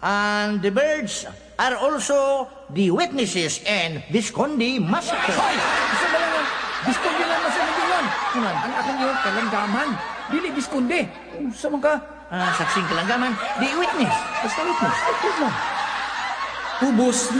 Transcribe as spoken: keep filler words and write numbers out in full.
And the birds are also the witnesses in Visconde massacre. Hoy! Isa ba lang ang Visconde lang sa nandungan? Kunan, ang akong yung kalanggaman. Dili Visconde. Sa mga Ah, saksing kalanggaman, the witness. basta witness. Ito mo. Ubos